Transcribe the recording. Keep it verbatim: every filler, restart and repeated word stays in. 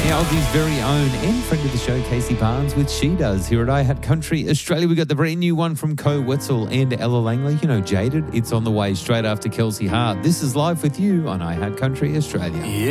Yeah, Aussie's very own and friend of the show, Casey Barnes, with She Does here at iHeart Country Australia. We got the brand new one from Co Wetzel and Ella Langley. You know, Jaded. It's on the way straight after Kelsey Hart. This is Live with You on iHeart Country Australia. Yeah.